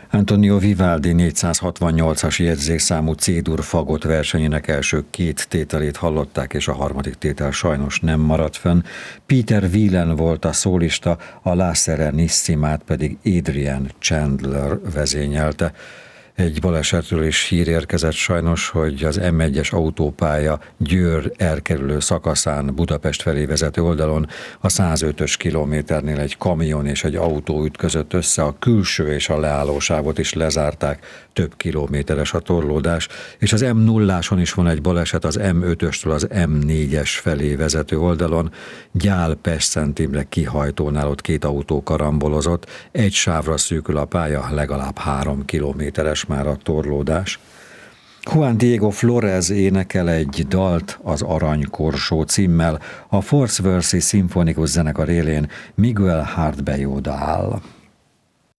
Antonio Vivaldi 468-as jegyzékszámú C-dur fagot versenyének első két tételét hallották, és a harmadik tétel sajnos nem maradt fönn. Peter Whelan volt a szólista, a La Serenissimát pedig Adrian Chandler vezényelte. Egy balesetről is hír érkezett sajnos, hogy az M1-es autópálya Győr elkerülő szakaszán Budapest felé vezető oldalon a 105-ös kilométernél egy kamion és egy autó ütközött össze, a külső és a leállósávot is lezárták, több kilométeres a torlódás, és az M0-áson is van egy baleset az M5-östől az M4-es felé vezető oldalon, Gyál-Pest-Szent Imre kihajtónál ott két autó karambolozott, egy sávra szűkül a pálya, legalább 3 kilométeres már a torlódás. Juan Diego Flores énekel egy dalt az Aranykorsó címmel, a Force Versi szimfonikus zenekar élén Miguel Hartbelloda áll.